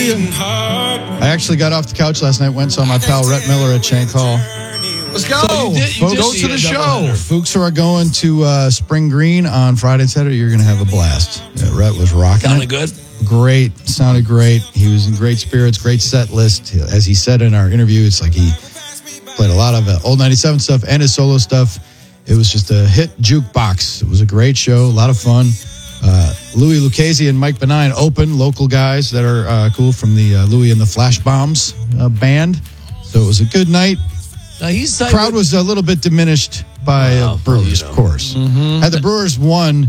see you. I actually got off the couch last night, went and saw my pal Rhett Miller at Shank Hall. Let's go. So you go to the show. Folks who are going to Spring Green on Friday and Saturday, you're going to have a blast. Yeah, Rhett was rocking. Sounded good? Great. Sounded great. He was in great spirits, great set list. As he said in our interview, it's like he played a lot of old 97 stuff and his solo stuff. It was just a hit jukebox. It was a great show, a lot of fun. Louis Lucchese and Mike Benign open, local guys that are cool from the Louis and the Flash Bombs band. So it was a good night. Crowd was a little bit diminished by Brewers, of course. Mm-hmm. Had the Brewers won,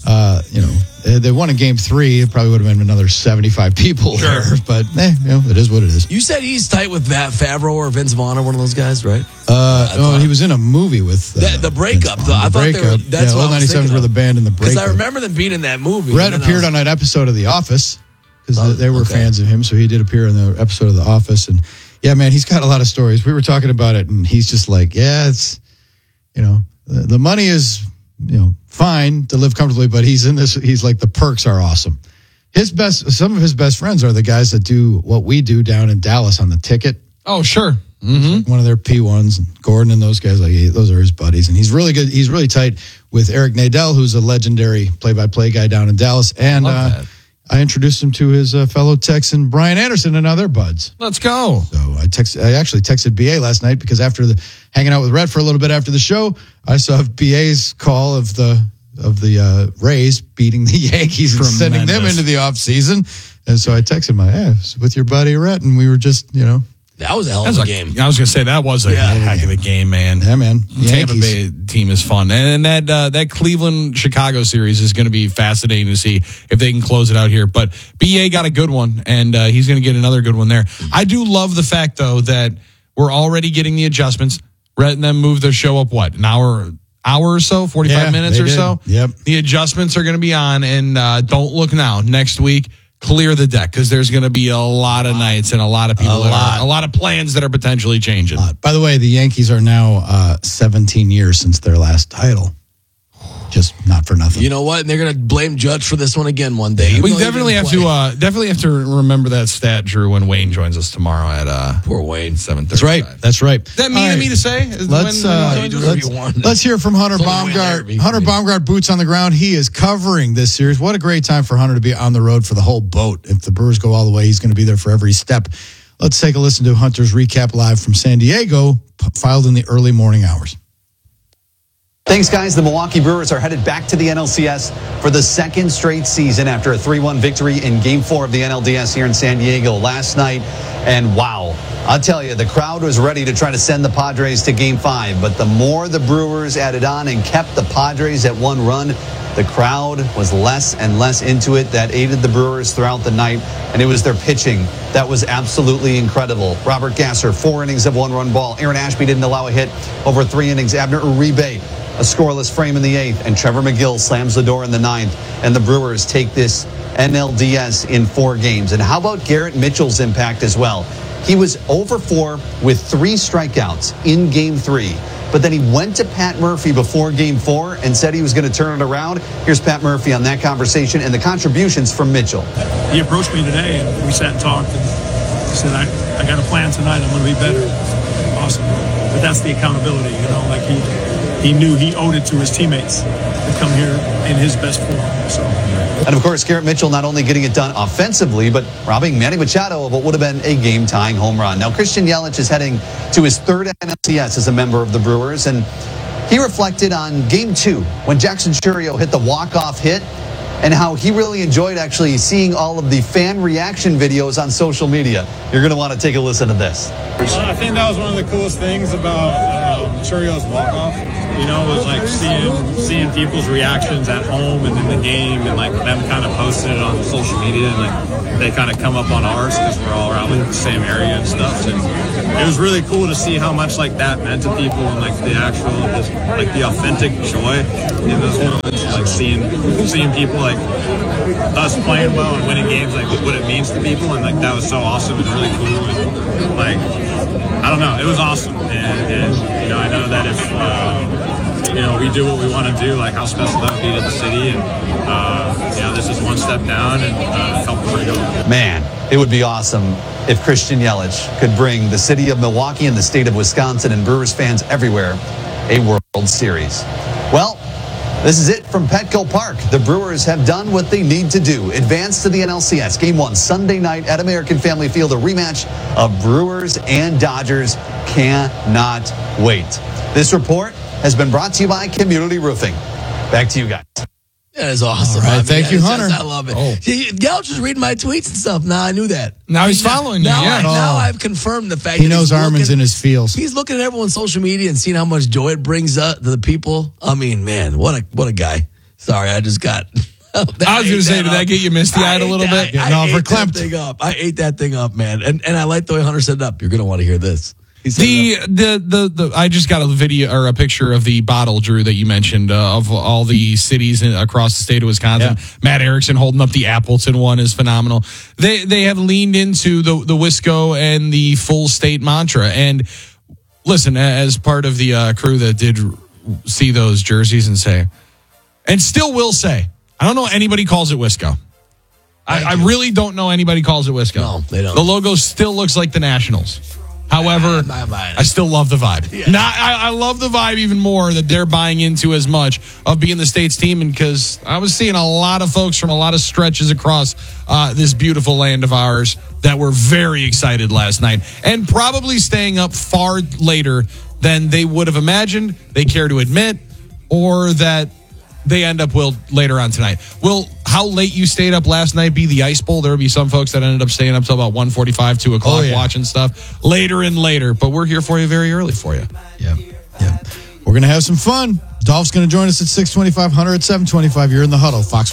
they won in Game 3, it probably would have been another 75 people there. But it is what it is. You said he's tight with Matt Favreau or Vince Vaughn or one of those guys, right? He was in a movie with the Breakup. I thought that's what 97s were the band in the Breakup. Because I remember them being in that movie. Red appeared on that episode of The Office because they were fans of him, so he did appear in the episode of The Office. And yeah, man, he's got a lot of stories. We were talking about it, and he's just like, it's, the money is, fine to live comfortably, but he's like, the perks are awesome. Some of his best friends are the guys that do what we do down in Dallas on the ticket. Oh, sure. Mm-hmm. Like one of their P1s, and Gordon and those guys, those are his buddies. And he's really good. He's really tight with Eric Nadel, who's a legendary play-by-play guy down in Dallas. And I introduced him to his fellow Texan, Brian Anderson, and other buds. Let's go. So I actually texted BA last night because after hanging out with Red for a little bit after the show, I saw BA's call of the Rays beating the Yankees and sending them into the offseason. And so I texted him, with your buddy Rhett, and we were just, That was a hell of a game. I was going to say, that was a heck of a game, man. Yeah, man. Tampa Bay team is fun. And that Cleveland-Chicago series is going to be fascinating to see if they can close it out here. But BA got a good one, and he's going to get another good one there. I do love the fact, though, that we're already getting the adjustments. Rhett and them moved their show up, an hour or so, 45 minutes or so? Yep. The adjustments are going to be on, and don't look now. Next week, clear the deck because there's going to be a lot of nights and a lot of people, a lot of plans that are potentially changing. By the way, the Yankees are now 17 years since their last title. Just not for nothing. You know what? And they're going to blame Judge for this one again one day. We definitely have to remember that stat, Drew, when Wayne joins us tomorrow at poor Wayne 7:30. That's right. Is that mean of me to say? Let's hear from Hunter Baumgart. Hunter Baumgart, boots on the ground. He is covering this series. What a great time for Hunter to be on the road for the whole boat. If the Brewers go all the way, he's going to be there for every step. Let's take a listen to Hunter's recap live from San Diego, filed in the early morning hours. Thanks, guys. The Milwaukee Brewers are headed back to the NLCS for the second straight season after a 3-1 victory in Game 4 of the NLDS here in San Diego last night. And wow, I'll tell you, the crowd was ready to try to send the Padres to Game 5. But the more the Brewers added on and kept the Padres at one run, the crowd was less and less into it. That aided the Brewers throughout the night, and it was their pitching that was absolutely incredible. Robert Gasser, 4 innings of 1-run ball. Aaron Ashby didn't allow a hit over 3 innings. Abner Uribe, a scoreless frame in the 8th, and Trevor McGill slams the door in the 9th, and the Brewers take this NLDS in 4 games. And how about Garrett Mitchell's impact as well? He was 0-for-4 with 3 strikeouts in Game 3. But then he went to Pat Murphy before Game 4 and said he was going to turn it around. Here's Pat Murphy on that conversation and the contributions from Mitchell. He approached me today, and we sat and talked, and he said, I got a plan tonight. I'm going to be better. Awesome. But that's the accountability, like he knew he owed it to his teammates to come here in his best form. So. And, of course, Garrett Mitchell not only getting it done offensively, but robbing Manny Machado of what would have been a game-tying home run. Now, Christian Yelich is heading to his 3rd NLCS as a member of the Brewers, and he reflected on Game 2 when Jackson Chourio hit the walk-off hit and how he really enjoyed actually seeing all of the fan reaction videos on social media. You're going to want to take a listen to this. I think that was one of the coolest things about Chourio's walk-off. Was like seeing people's reactions at home and in the game, and like them kind of posting it on social media, and like they kind of come up on ours because we're all around like the same area and stuff. And it was really cool to see how much like that meant to people, and like the actual, like the authentic joy in those moments, like seeing people like us playing well and winning games, like what it means to people, and like that was so awesome and really cool. And like I don't know. It was awesome, and you know, I know that if you know, we do what we want to do, like how special that would be to the city, and you know, this is one step down and a couple more to go. Man, it would be awesome if Christian Yelich could bring the city of Milwaukee and the state of Wisconsin and Brewers fans everywhere a World Series. Well, this is it from Petco Park. The Brewers have done what they need to do. Advance to the NLCS. Game 1 Sunday night at American Family Field. A rematch of Brewers and Dodgers. Cannot wait. This report has been brought to you by Community Roofing. Back to you guys. That is awesome. All right, thank you, Hunter. I love it. Yelich is reading my tweets and stuff. Now I knew that. Now he's following you. Now, Yeah. now I've confirmed the fact He that knows Armin's in his feels. He's looking at everyone's social media and seeing how much joy it brings to the people. I mean, man, what a guy. Sorry, I just got. I was going to say, did that get you misty-eyed a little bit? Getting all verklempt. I ate that thing up, man. And I like the way Hunter set it up. You're going to want to hear this. The I just got a video or a picture of the bottle, Drew, that you mentioned of all the cities across the state of Wisconsin. Yeah. Matt Erickson holding up the Appleton one is phenomenal. They have leaned into the Wisco and the full state mantra. And listen, as part of the crew that did see those jerseys and say, and still will say, I don't know anybody calls it Wisco. I really don't know anybody calls it Wisco. No, they don't. The logo still looks like the Nationals. However, I still love the vibe. Yeah. I love the vibe even more that they're buying into as much of being the state's team. And because I was seeing a lot of folks from a lot of stretches across this beautiful land of ours that were very excited last night and probably staying up far later than they would have imagined, they care to admit, or that they end up later on tonight. Will how late you stayed up last night be the Ice Bowl? There would be some folks that ended up staying up till about 1:45, 2 o'clock watching stuff later and later. But we're here for you very early for you. Yeah. We're going to have some fun. Dolph's going to join us at 6:25, Hunter at 7:25. You're in the huddle, Fox